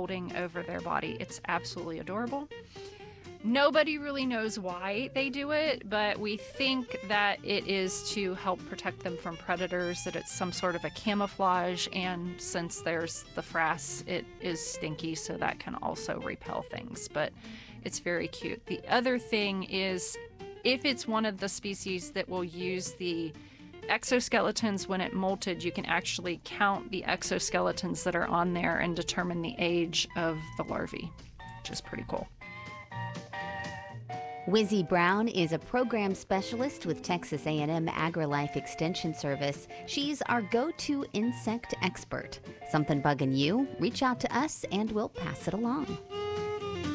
folding over their body. It's absolutely adorable. Nobody really knows why they do it, but we think that it is to help protect them from predators, that it's some sort of a camouflage, and since there's the frass, it is stinky, so that can also repel things, but it's very cute. The other thing is, if it's one of the species that will use the exoskeletons when it molted, you can actually count the exoskeletons that are on there and determine the age of the larvae, which is pretty cool. Wizzy Brown is a program specialist with Texas A&M AgriLife Extension Service. She's our go-to insect expert. Something bugging you? Reach out to us and we'll pass it along.